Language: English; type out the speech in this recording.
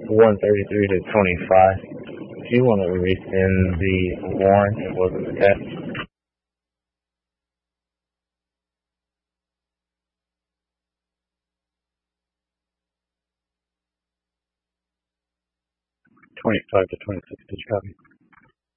133 to 25. If you want to rescind the warrant that was attached. 25 to 26, did you copy?